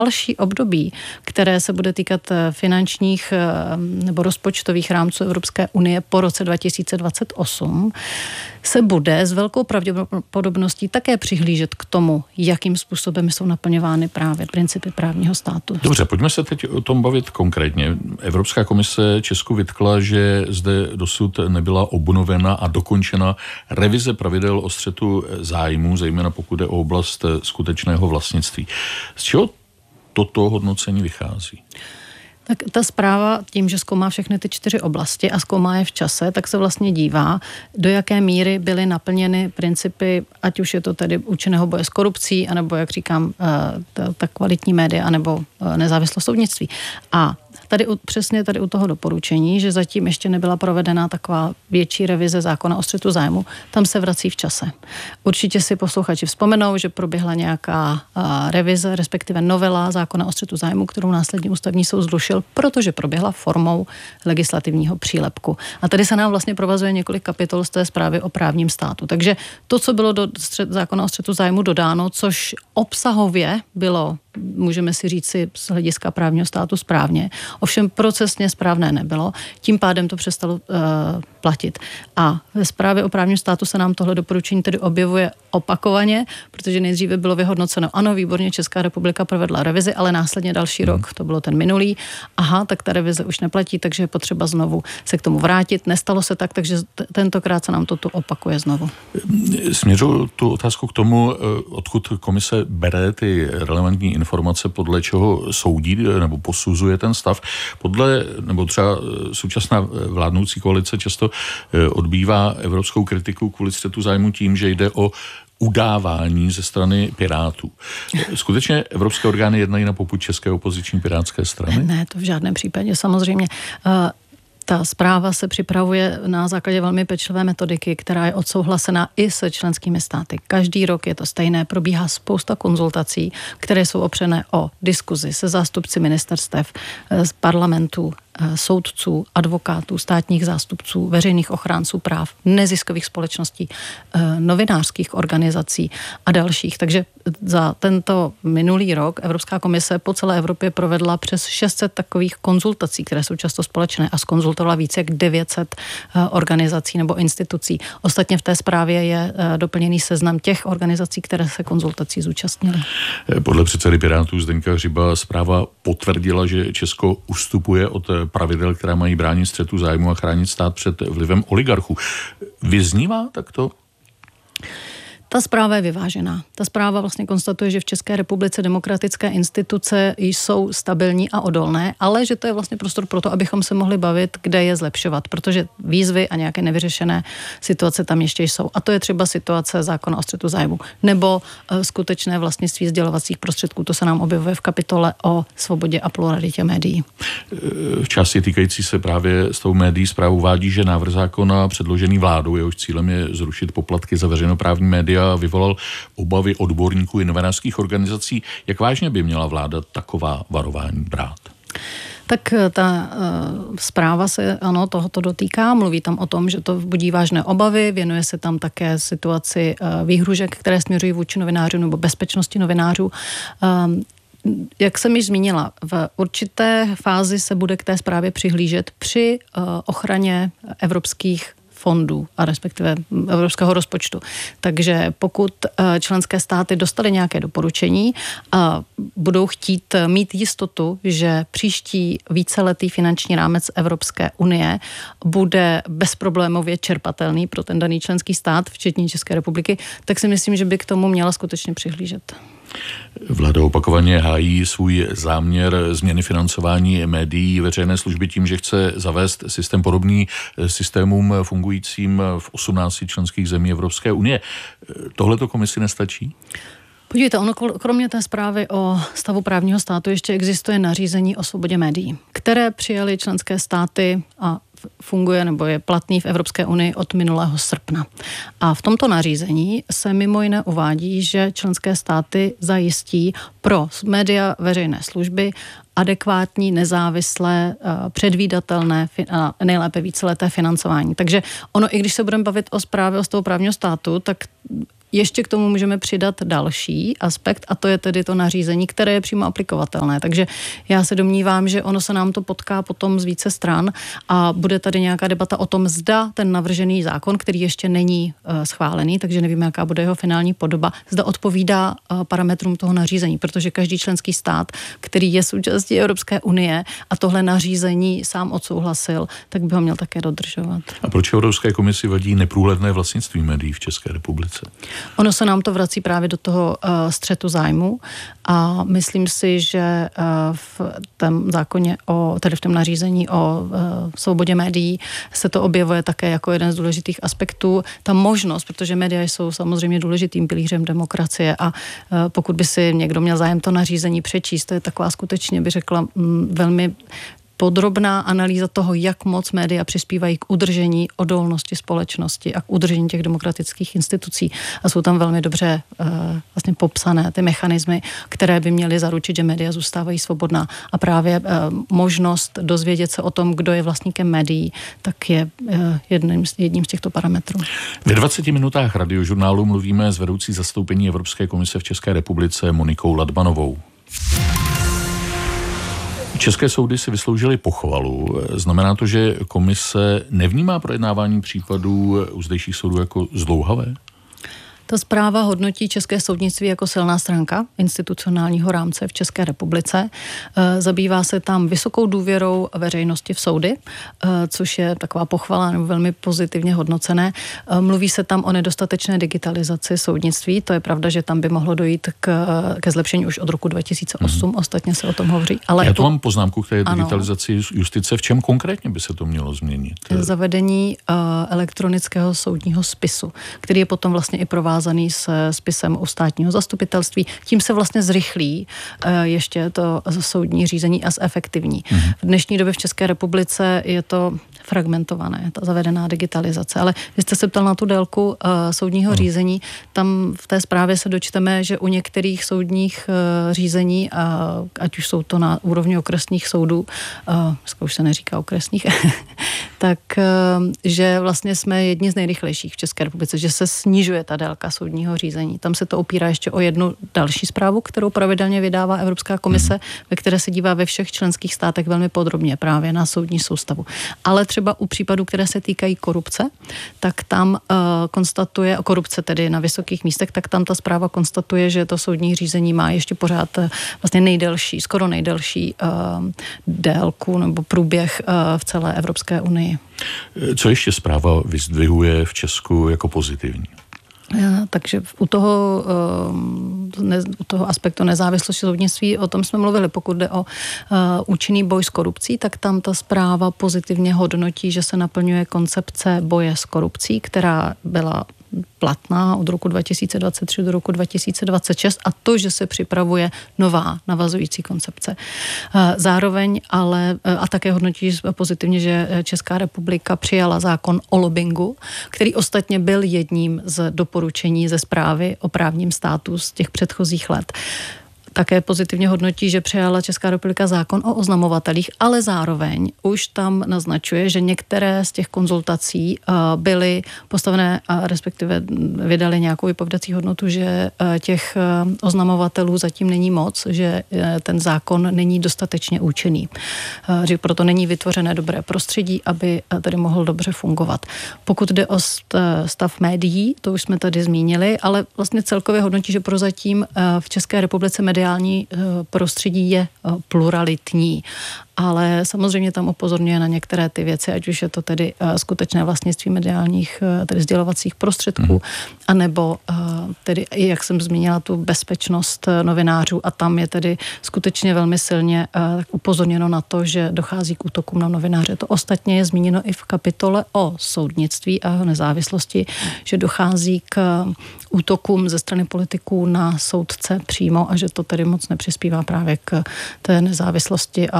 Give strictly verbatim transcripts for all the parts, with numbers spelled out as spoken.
další období, které se bude týkat finančních nebo rozpočtových rámců Evropské unie po roce dva tisíce dvacet osm, se bude s velkou pravděpodobností také přihlížet k tomu, jakým způsobem jsou naplňovány právě principy právního státu. Dobře, pojďme se teď o tom bavit konkrétně. Evropská komise Česku vytkla, že zde dosud nebyla obnovena a dokončena revize pravidel o střetu zájmů, zejména pokud jde o oblast skutečného vlastnictví. Z čeho toto hodnocení vychází? Tak ta zpráva tím, že zkoumá všechny ty čtyři oblasti a zkoumá je v čase, tak se vlastně dívá, do jaké míry byly naplněny principy, ať už je to tedy účinného boje s korupcí, anebo, jak říkám, ta, ta kvalitní média, anebo nezávislost soudnictví. A tady u, přesně tady u toho doporučení, že zatím ještě nebyla provedena taková větší revize zákona o střetu zájmu, tam se vrací v čase. Určitě si posluchači vzpomenou, že proběhla nějaká a, revize, respektive novela zákona o střetu zájmu, kterou následně ústavní soud zrušil, protože proběhla formou legislativního přílepku. A tady se nám vlastně provazuje několik kapitol z té zprávy o právním státu. Takže to, co bylo do střet, zákona o střetu zájmu dodáno, což obsahově bylo, můžeme si říci z hlediska právního státu správně, ovšem procesně správné nebylo, tím pádem to přestalo uh, platit. A ve zprávě o právním státu se nám tohle doporučení tedy objevuje opakovaně, protože nejdříve bylo vyhodnoceno, ano, výborně, Česká republika provedla revizi, ale následně další hmm. rok, to bylo ten minulý, aha, tak ta revize už neplatí, takže je potřeba znovu se k tomu vrátit. Nestalo se tak, takže t- tentokrát se nám to tu opakuje znovu. Směřuji tu otázku k tomu, odkud komise bere ty relevantní informace, podle čeho soudí nebo posuzuje ten stav. Podle, nebo třeba současná vládnoucí koalice často odbývá evropskou kritiku kvůli střetu zájmu tím, že jde o udávání ze strany Pirátů. Skutečně evropské orgány jednají na popud české opoziční pirátské strany? Ne, to v žádném případě, samozřejmě. Ta zpráva se připravuje na základě velmi pečlivé metodiky, která je odsouhlasená i se členskými státy. Každý rok je to stejné, probíhá spousta konzultací, které jsou opřené o diskuzi se zástupci ministerstev, z parlamentů, soudců, advokátů, státních zástupců, veřejných ochránců práv, neziskových společností, novinářských organizací a dalších. Takže za tento minulý rok Evropská komise po celé Evropě provedla přes šest set takových konzultací, které jsou často společné, a zkonzultovala více jak devět set organizací nebo institucí. Ostatně v té zprávě je doplněný seznam těch organizací, které se konzultací zúčastnily. Podle předsedy Pirátů Zdeňka Hřiba zpráva potvrdila, že Česko ustupuje od pravidel, která mají bránit střetu zájmu a chránit stát před vlivem oligarchů. Vyznívá takto? Ta zpráva je vyvážená. Ta zpráva vlastně konstatuje, že v České republice demokratické instituce jsou stabilní a odolné, ale že to je vlastně prostor pro to, abychom se mohli bavit, kde je zlepšovat, protože výzvy a nějaké nevyřešené situace tam ještě jsou. A to je třeba situace zákona o střetu zájmu nebo uh, skutečné vlastnictví sdělovacích prostředků. To se nám objevuje v kapitole o svobodě a pluralitě médií. V části týkající se právě s tou médií zprávu uvádí, že návrh zákona předložený vládou, jehož cílem je zrušit poplatky za veřejnoprávní média, vyvolal obavy odborníků i novinářských organizací. Jak vážně by měla vláda taková varování brát? Tak ta uh, zpráva se ano, tohoto dotýká, mluví tam o tom, že to budí vážné obavy, věnuje se tam také situaci uh, výhružek, které směřují vůči novinářům nebo bezpečnosti novinářů. Um, Jak jsem již zmínila, v určité fázi se bude k té zprávě přihlížet při uh, ochraně evropských fondů a respektive evropského rozpočtu. Takže pokud členské státy dostaly nějaké doporučení a budou chtít mít jistotu, že příští víceletý finanční rámec Evropské unie bude bezproblémově čerpatelný pro ten daný členský stát, včetně České republiky, tak si myslím, že by k tomu měla skutečně přihlížet. Vláda opakovaně hájí svůj záměr změny financování médií veřejné služby tím, že chce zavést systém podobný systémům fungujícím v osmnácti členských zemí Evropské unie. Tohle to komisi nestačí? Podívejte, ono kromě té zprávy o stavu právního státu ještě existuje nařízení o svobodě médií, které přijaly členské státy a funguje nebo je platný v Evropské unii od minulého srpna. A v tomto nařízení se mimo jiné uvádí, že členské státy zajistí pro média veřejné služby adekvátní, nezávislé, předvídatelné a nejlépe víceleté financování. Takže ono, i když se budeme bavit o zprávě o stavu právního státu, tak ještě k tomu můžeme přidat další aspekt a to je tedy to nařízení, které je přímo aplikovatelné. Takže já se domnívám, že ono se nám to potká potom z více stran a bude tady nějaká debata o tom, zda ten navržený zákon, který ještě není uh, schválený, takže nevíme, jaká bude jeho finální podoba, zda odpovídá uh, parametrům toho nařízení, protože každý členský stát, který je součástí Evropské unie a tohle nařízení sám odsouhlasil, tak by ho měl také dodržovat. A proč Evropské komisi vadí neprůhledné vlastnictví médií v České republice? Ono se nám to vrací právě do toho uh, střetu zájmu a myslím si, že uh, v tom zákoně o, tedy v tom nařízení o uh, svobodě médií se to objevuje také jako jeden z důležitých aspektů. Ta možnost, protože média jsou samozřejmě důležitým pilířem demokracie a uh, pokud by si někdo měl zájem to nařízení přečíst, to je taková skutečně, by řekla, m, velmi podrobná analýza toho, jak moc média přispívají k udržení odolnosti společnosti a k udržení těch demokratických institucí. A jsou tam velmi dobře uh, vlastně popsané ty mechanismy, které by měly zaručit, že média zůstávají svobodná. A právě uh, možnost dozvědět se o tom, kdo je vlastníkem médií, tak je uh, jedním, jedním z těchto parametrů. Ve dvaceti minutách radiožurnálu mluvíme s vedoucí zastoupení Evropské komise v České republice Monikou Ladmanovou. České soudy si vysloužily pochvalu. Znamená to, že komise nevnímá projednávání případů u zdejších soudů jako zdlouhavé? Ta zpráva hodnotí české soudnictví jako silná stránka institucionálního rámce v České republice. Zabývá se tam vysokou důvěrou veřejnosti v soudy, což je taková pochvala nebo velmi pozitivně hodnocené. Mluví se tam o nedostatečné digitalizaci soudnictví. To je pravda, že tam by mohlo dojít k, ke zlepšení už od roku dva tisíce osm. Mm. Ostatně se o tom hovoří. Ale Já tu mám poznámku k té digitalizaci justice. V čem konkrétně by se to mělo změnit? Zavedení uh, elektronického soudního spisu, který je potom vlastně i provázaný s spisem u státního zastupitelství. Tím se vlastně zrychlí ještě to soudní řízení a zefektivní. Mm-hmm. V dnešní době v České republice je to fragmentované, ta zavedená digitalizace. Ale vy jste se ptal na tu délku uh, soudního mm. řízení. Tam v té zprávě se dočteme, že u některých soudních uh, řízení, uh, ať už jsou to na úrovni okresních soudů, uh, už se neříká okresních, tak uh, že vlastně jsme jedni z nejrychlejších v České republice, že se snižuje ta délka soudního řízení. Tam se to opírá ještě o jednu další zprávu, kterou pravidelně vydává Evropská komise, mm. ve které se dívá ve všech členských státech velmi podrobně právě na soudní soustavu. Ale třeba u případů, které se týkají korupce, tak tam uh, konstatuje, korupce tedy na vysokých místech, tak tam ta zpráva konstatuje, že to soudní řízení má ještě pořád uh, vlastně nejdelší, skoro nejdelší uh, délku nebo průběh uh, v celé Evropské unii. Co ještě zpráva vyzdvihuje v Česku jako pozitivní? Takže u toho, ne, u toho aspektu nezávislosti soudnictví, o tom jsme mluvili, pokud jde o uh, účinný boj s korupcí, tak tam ta zpráva pozitivně hodnotí, že se naplňuje koncepce boje s korupcí, která byla platná od roku dva tisíce dvacet tři do roku dva tisíce dvacet šest a to, že se připravuje nová navazující koncepce. Zároveň ale a také hodnotí pozitivně, že Česká republika přijala zákon o lobbingu, který ostatně byl jedním z doporučení ze zprávy o právním státu z těch předchozích let. Také pozitivně hodnotí, že přijala Česká republika zákon o oznamovatelích, ale zároveň už tam naznačuje, že některé z těch konzultací uh, byly postavené a respektive vydali nějakou vypovědací hodnotu, že uh, těch uh, oznamovatelů zatím není moc, že uh, ten zákon není dostatečně účinný. Uh, že proto není vytvořené dobré prostředí, aby uh, tady mohl dobře fungovat. Pokud jde o stav médií, to už jsme tady zmínili, ale vlastně celkově hodnotí, že prozatím uh, v České republice média mediální prostředí je pluralitní, ale samozřejmě tam upozorňuje na některé ty věci, ať už je to tedy skutečné vlastnictví mediálních, tedy sdělovacích prostředků, mm. anebo tedy, jak jsem zmínila, tu bezpečnost novinářů a tam je tedy skutečně velmi silně upozorněno na to, že dochází k útokům na novináře. To ostatně je zmíněno i v kapitole o soudnictví a nezávislosti, že dochází k útokům ze strany politiků na soudce přímo a že to tedy moc nepřispívá právě k té nezávislosti a odolnosti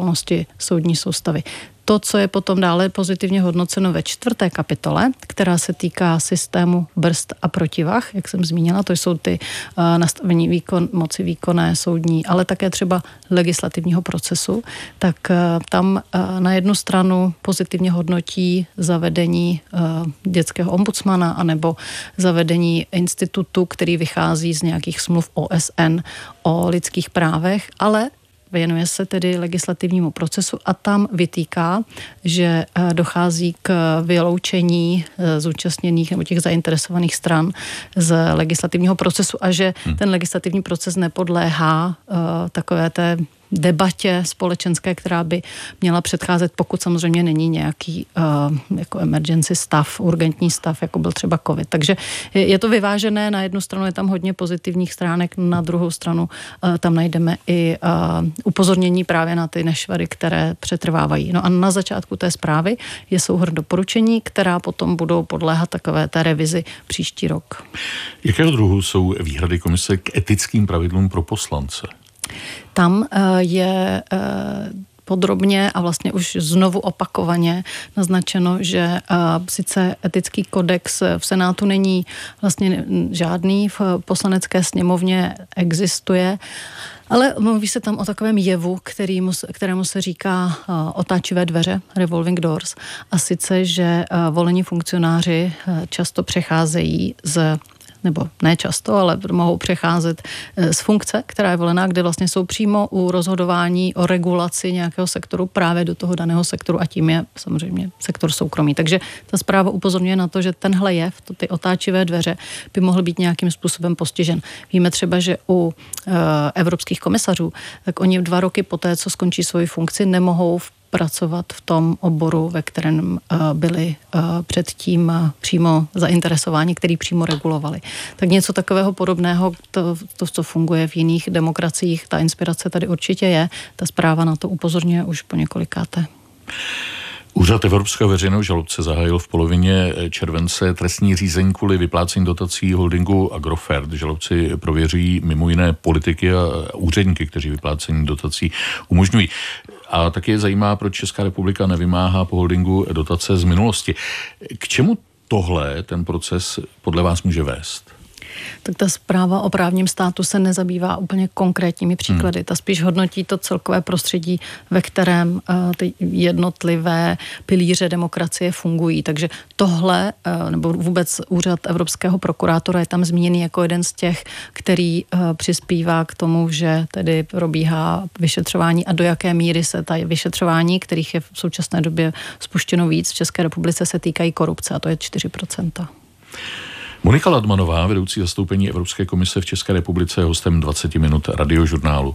odolnosti soudní soustavy. To, co je potom dále pozitivně hodnoceno ve čtvrté kapitole, která se týká systému brzd a protivah, jak jsem zmínila, to jsou ty uh, nastavení výkon, moci výkonné, soudní, ale také třeba legislativního procesu, tak uh, tam uh, na jednu stranu pozitivně hodnotí zavedení uh, dětského ombudsmana anebo zavedení institutu, který vychází z nějakých smluv O S N o lidských právech, ale věnuje se tedy legislativnímu procesu a tam vytýká, že dochází k vyloučení zúčastněných nebo těch zainteresovaných stran z legislativního procesu a že hmm. ten legislativní proces nepodléhá uh, takové té debatě společenské, která by měla předcházet, pokud samozřejmě není nějaký uh, jako emergency stav, urgentní stav, jako byl třeba covid. Takže je, je to vyvážené, na jednu stranu je tam hodně pozitivních stránek, na druhou stranu uh, tam najdeme i uh, upozornění právě na ty nešvary, které přetrvávají. No a na začátku té zprávy je souhrn doporučení, která potom budou podléhat takové té revizi příští rok. Jakého druhu jsou výhrady komise k etickým pravidlům pro poslance? Tam je podrobně a vlastně už znovu opakovaně naznačeno, že sice etický kodex v Senátu není vlastně žádný, v poslanecké sněmovně existuje, ale mluví se tam o takovém jevu, kterému, kterému se říká otáčivé dveře, revolving doors, a sice, že volení funkcionáři často přecházejí z nebo ne často, ale mohou přecházet z funkce, která je volená, kde vlastně jsou přímo u rozhodování o regulaci nějakého sektoru právě do toho daného sektoru a tím je samozřejmě sektor soukromý. Takže ta zpráva upozorňuje na to, že tenhle jev, to ty otáčivé dveře, by mohl být nějakým způsobem postižen. Víme třeba, že u e, evropských komisařů, tak oni dva roky poté, co skončí svoji funkci, nemohou v pracovat v tom oboru, ve kterém byli předtím přímo zainteresováni, který přímo regulovali. Tak něco takového podobného, to, to, co funguje v jiných demokraciích, ta inspirace tady určitě je. Ta zpráva na to upozorňuje už po několikáté. Úřad Evropského veřejného žalobce zahájil v polovině července trestní řízení kvůli vyplácení dotací holdingu Agrofert. Žalobci prověřují mimo jiné politiky a úředníky, kteří vyplácení dotací umožňují. A taky je zajímá, proč Česká republika nevymáhá po holdingu dotace z minulosti. K čemu tohle ten proces podle vás může vést? Tak ta zpráva o právním státu se nezabývá úplně konkrétními příklady. Hmm. Ta spíš hodnotí to celkové prostředí, ve kterém uh, ty jednotlivé pilíře demokracie fungují. Takže tohle, uh, nebo vůbec úřad Evropského prokurátora je tam zmíněný jako jeden z těch, který uh, přispívá k tomu, že tedy probíhá vyšetřování a do jaké míry se ta vyšetřování, kterých je v současné době spuštěno víc v České republice, se týkají korupce a to je čtyři procenta. Monika Ladmanová, vedoucí zastoupení Evropské komise v České republice, je hostem dvacet minut Radiožurnálu.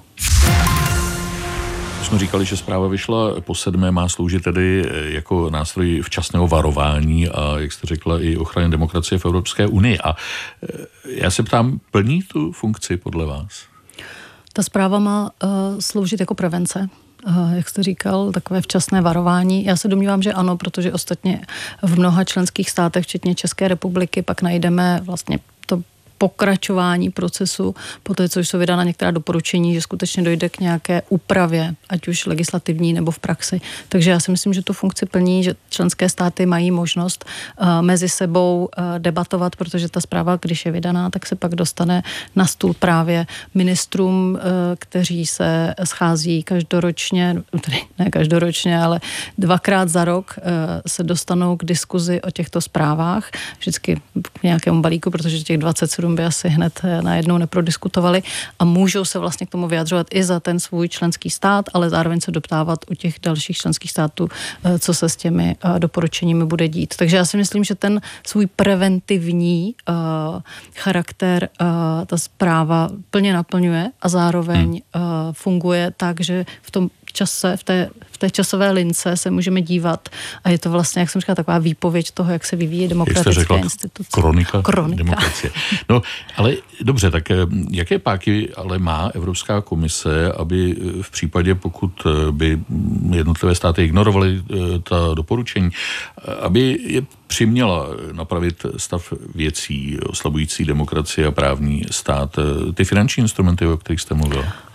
Už jsme říkali, že zpráva vyšla po sedmé, má sloužit tedy jako nástroj včasného varování a, jak jste řekla, i ochrany demokracie v Evropské unii. A já se ptám, plní tu funkci podle vás? Ta zpráva má uh, sloužit jako prevence. Jak jste říkal, takové včasné varování. Já se domnívám, že ano, protože ostatně v mnoha členských státech, včetně České republiky, pak najdeme vlastně to pokračování procesu, po té, co jsou vydána některá doporučení, že skutečně dojde k nějaké úpravě, ať už legislativní nebo v praxi. Takže já si myslím, že tu funkci plní, že členské státy mají možnost uh, mezi sebou uh, debatovat, protože ta zpráva, když je vydaná, tak se pak dostane na stůl právě ministrům, uh, kteří se schází každoročně, tedy ne každoročně, ale dvakrát za rok uh, se dostanou k diskuzi o těchto zprávách, vždycky k nějakému balíku, protože těch dvacet sedm by asi hned najednou neprodiskutovali a můžou se vlastně k tomu vyjadřovat i za ten svůj členský stát, ale zároveň se doptávat u těch dalších členských států, co se s těmi doporučeními bude dít. Takže já si myslím, že ten svůj preventivní uh, charakter uh, ta zpráva plně naplňuje a zároveň uh, funguje tak, že v tom čase, v té, v té časové lince se můžeme dívat a je to vlastně, jak jsem říkala, taková výpověď toho, jak se vyvíjí demokratické instituce. Kronika, kronika demokracie. No, ale dobře, tak jaké páky ale má Evropská komise, aby v případě, pokud by jednotlivé státy ignorovaly ta doporučení, aby je přiměla napravit stav věcí oslabující demokracie a právní stát, ty finanční instrumenty, o kterých jste mluvila?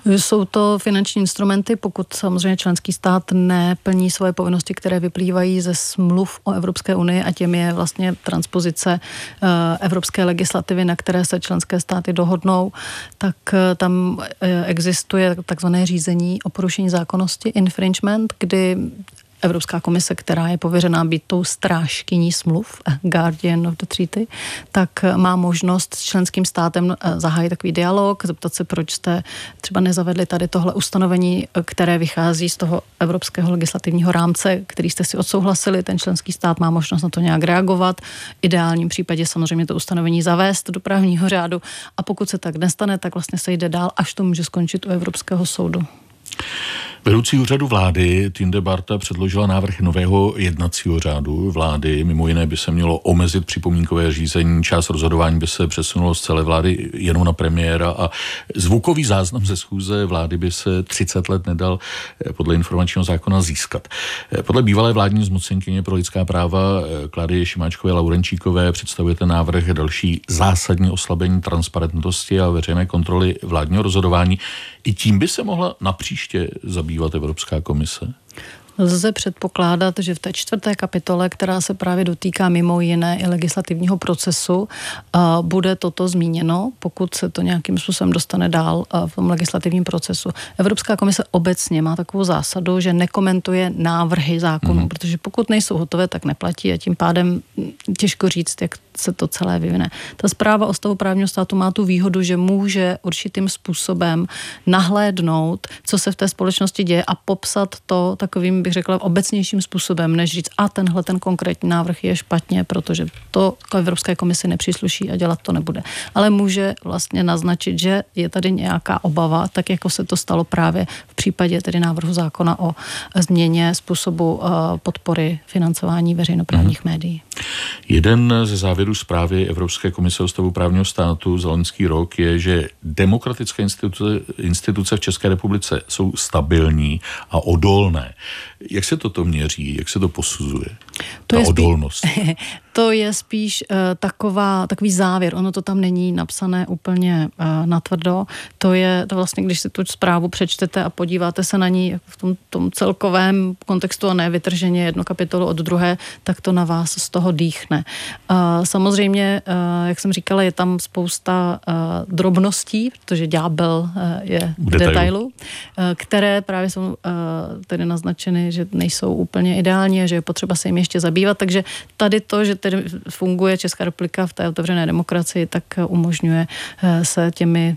Jsou to finanční instrumenty, pokud samozřejmě členský stát neplní svoje povinnosti, které vyplývají ze smluv o Evropské unii a těm je vlastně transpozice evropské legislativy, na které se členské státy dohodnou, tak tam existuje takzvané řízení o porušení zákonnosti, infringement, kdy Evropská komise, která je pověřená být tou strážkyní smluv, Guardian of the Treaty, tak má možnost s členským státem zahájit takový dialog, zeptat se, proč jste třeba nezavedli tady tohle ustanovení, které vychází z toho evropského legislativního rámce, který jste si odsouhlasili, ten členský stát má možnost na to nějak reagovat, v ideálním případě samozřejmě to ustanovení zavést do právního řádu a pokud se tak nestane, tak vlastně se jde dál, až to může skončit u Evropského soudu. Vedoucí úřadu vlády Tinde Barta předložila návrh nového jednacího řádu vlády. Mimo jiné by se mělo omezit připomínkové řízení, část rozhodování by se přesunulo z celé vlády jenom na premiéra a zvukový záznam ze schůze vlády by se třicet let nedal podle informačního zákona získat. Podle bývalé vládní zmocněnkyně pro lidská práva Kláry Šimáčkové Laurenčíkové představuje ten návrh další zásadní oslabení transparentnosti a veřejné kontroly vládního rozhodování. I tím by se mohla napříště zabývat Evropská komise? Lze předpokládat, že v té čtvrté kapitole, která se právě dotýká mimo jiné i legislativního procesu, bude toto zmíněno, pokud se to nějakým způsobem dostane dál v tom legislativním procesu. Evropská komise obecně má takovou zásadu, že nekomentuje návrhy zákonů, mm. protože pokud nejsou hotové, tak neplatí a tím pádem těžko říct, jak se to celé vyvine. Ta zpráva o stavu právního státu má tu výhodu, že může určitým způsobem nahlédnout, co se v té společnosti děje a popsat to takovým, bych řekla, obecnějším způsobem, než říct, a tenhle ten konkrétní návrh je špatně, protože to Evropské komisi nepřísluší a dělat to nebude. Ale může vlastně naznačit, že je tady nějaká obava, tak jako se to stalo právě v případě tedy návrhu zákona o změně způsobu podpory financování veřejnoprávních hmm. médií. Jeden ze závěrů zprávy Evropské komise o stavu právního státu za loňský rok je, že demokratické instituce, instituce v České republice jsou stabilní a odolné. Jak se toto měří? Jak se to posuzuje? To Ta je odolnost. Spíš, to je spíš uh, taková, takový závěr. Ono to tam není napsané úplně uh, natvrdo. To je to vlastně, když si tu zprávu přečtete a podíváte se na ní v tom, tom celkovém kontextu a ne vytrženě jednu kapitolu od druhé, tak to na vás z toho dýchne. Uh, samozřejmě, uh, jak jsem říkala, je tam spousta uh, drobností, protože ďábel uh, je v detailu, detailu uh, které právě jsou uh, tedy naznačeny, že nejsou úplně ideální a že je potřeba se jim ještě zabývat. Takže tady to, že tedy funguje Česká republika v té otevřené demokracii, tak umožňuje se těmi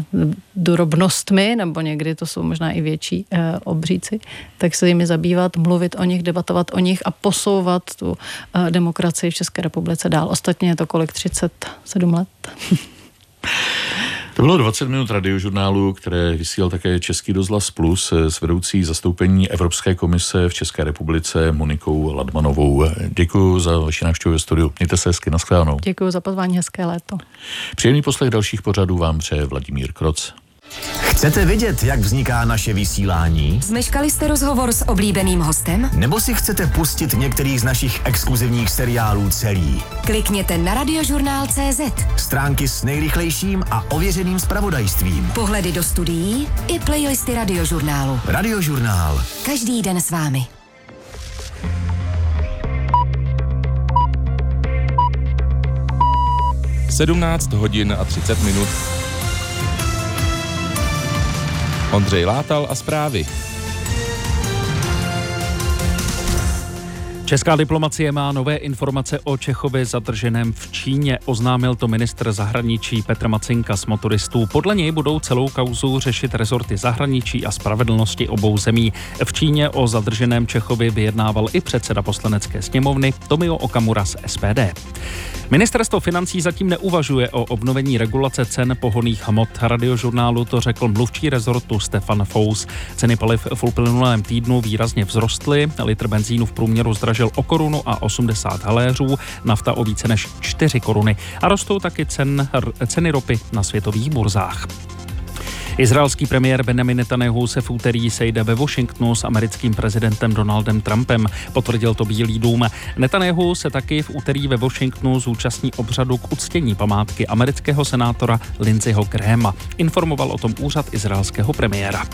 drobnostmi, nebo někdy to jsou možná i větší obříci, tak se jimi zabývat, mluvit o nich, debatovat o nich a posouvat tu demokracii v České republice dál. Ostatně je to kolik? třicet sedm let? To bylo dvacet minut radiožurnálu, které vysílal také Český rozhlas Plus s vedoucí zastoupení Evropské komise v České republice Monikou Ladmanovou. Děkuji za vaši návštěvu ve studiu. Mějte se hezky, nashledanou. Děkuji za pozvání, hezké léto. Příjemný poslech dalších pořadů vám přeje Vladimír Kroc. Chcete vidět, jak vzniká naše vysílání? Zmeškali jste rozhovor s oblíbeným hostem? Nebo si chcete pustit některý z našich exkluzivních seriálů celý? Klikněte na radiožurnál tečka cé zet. Stránky s nejrychlejším a ověřeným zpravodajstvím. Pohledy do studií i playlisty Radiožurnálu. Radiožurnál. Každý den s vámi. sedmnáct hodin a třicet minut. Ondřej Látal a zprávy. Česká diplomacie má nové informace o Čechovi zadrženém v Číně. Oznámil to ministr zahraničí Petr Macinka z Motoristů. Podle něj budou celou kauzu řešit rezorty zahraničí a spravedlnosti obou zemí. V Číně o zadrženém Čechovi vyjednával i předseda poslanecké sněmovny Tomio Okamura z es pé dé. Ministerstvo financí zatím neuvažuje o obnovení regulace cen pohonných hmot. Radiožurnálu to řekl mluvčí rezortu Stefan Fous. Ceny paliv v uplynulém týdnu výrazně vzrostly. Litr benzínu v průměru zdražil o korunu a osmdesát haléřů, nafta o více než čtyři koruny a rostou taky cen, ceny ropy na světových burzách. Izraelský premiér Benjamin Netanyahu se v úterý sejde ve Washingtonu s americkým prezidentem Donaldem Trumpem, potvrdil to Bílý dům. Netanyahu se taky v úterý ve Washingtonu zúčastní obřadu k uctění památky amerického senátora Lindseyho Grahama. Informoval o tom úřad izraelského premiéra.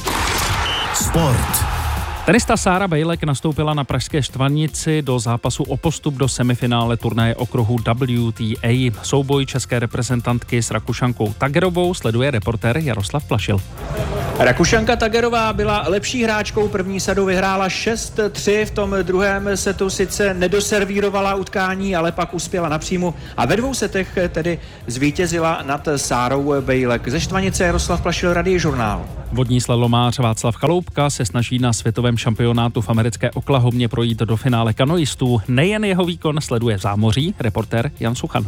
Sport. Tenista Sára Bejlek nastoupila na pražské Štvanici do zápasu o postup do semifinále turnaje okruhu W T A. Souboj české reprezentantky s Rakušankou Tagerovou sleduje reportér Jaroslav Plašil. Rakušanka Tagerová byla lepší hráčkou, první sadu vyhrála šest tři, v tom druhém setu sice nedoservírovala utkání, ale pak uspěla na příjmu a ve dvou setech tedy zvítězila nad Sárou Bejlek. Ze Štvanice Jaroslav Plašil, Radiožurnál. Vodní slalomář Václav Chaloupka se snaží na světovém šampionátu v americké Oklahomě projít do finále kanoistů. Nejen jeho výkon sleduje v zámoří reportér Jan Suchan.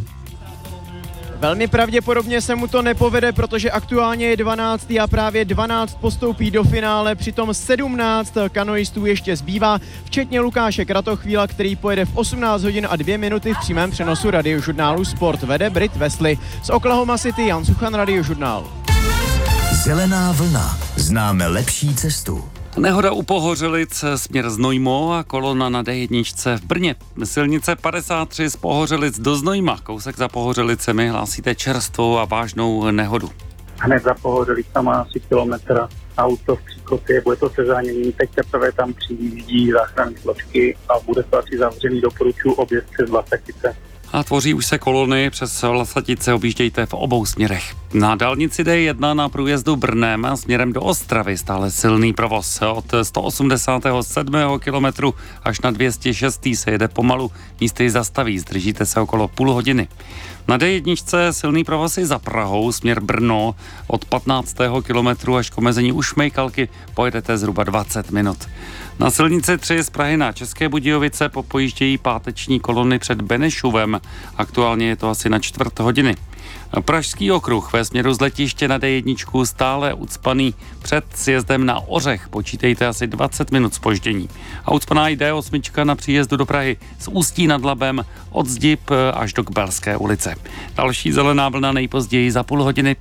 Velmi pravděpodobně se mu to nepovede, protože aktuálně je dvanáctý a právě dvanáct postoupí do finále, přitom sedmnáct kanoistů ještě zbývá, včetně Lukáše Kratochvíla, který pojede v osmnáct hodin a dvě minuty v přímém přenosu Radiožurnálu Sport. Vede Brit Wesley. Z Oklahoma City Jan Suchan, Radiožurnál. Zelená vlna. Známe lepší cestu. Nehoda u Pohořelic, směr Znojmo a kolona na D jedna v Brně. Silnice padesát tři z Pohořelic do Znojma, kousek za Pohořelicemi, hlásíte čerstvou a vážnou nehodu. Hned za Pohořelicama asi kilometr auto v příkopě, bude to sezánění, teď teprve tam přijíždí záchranné složky a bude to asi zavřený, doporučuji objezd přes Vlasatice. A tvoří už se kolony, přes Vlasatice objíždějte v obou směrech. Na dálnici D jedna na průjezdu Brnem a směrem do Ostravy stále silný provoz. Od sto osmdesátého sedmého kilometru až na dvě stě šest se jede pomalu, místy zastaví, zdržíte se okolo půl hodiny. Na D jedna silný provoz i za Prahou, směr Brno, od patnáctého kilometru až k omezení u Šmejkalky pojedete zhruba dvacet minut. Na silnici tři z Prahy na České Budějovice popojíždějí páteční kolony před Benešovem. Aktuálně je to asi na čtvrt hodiny. Pražský okruh ve směru z letiště na D jedna stále ucpaný před sjezdem na Ořech. Počítejte asi dvacet minut zpoždění. A ucpaná i D osm na příjezdu do Prahy z Ústí nad Labem od Zdib až do Kbelské ulice. Další zelená vlna nejpozději za půl hodiny.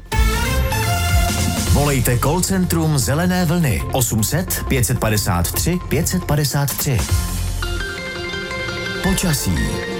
Volejte call centrum Zelené vlny osm set pět padesát tři pět padesát tři. Počasí.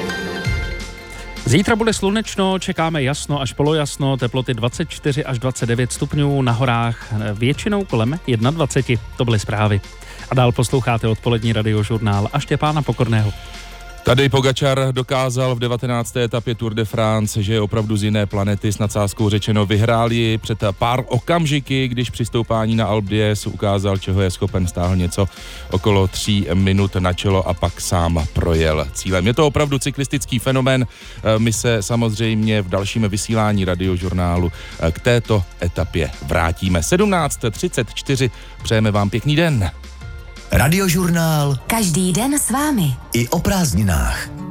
Zítra bude slunečno, čekáme jasno až polojasno, teploty dvacet čtyři až dvacet devět stupňů, na horách většinou kolem dvacet jedna. To byly zprávy. A dál posloucháte odpolední Radiožurnál a Štěpána Pokorného. Tadej Pogačar dokázal v devatenácté etapě Tour de France, že je opravdu z jiné planety, s nadsázkou řečeno. Vyhrál ji před pár okamžiky, když při stoupání na Alpe d'Huez ukázal, čeho je schopen, stáhl něco okolo tří minut na čelo a pak sám projel cílem. Je to opravdu cyklistický fenomén. My se samozřejmě v dalším vysílání Radiožurnálu k této etapě vrátíme. sedmnáct třicet čtyři, přejeme vám pěkný den. Radiožurnál. Každý den s vámi. I o prázdninách.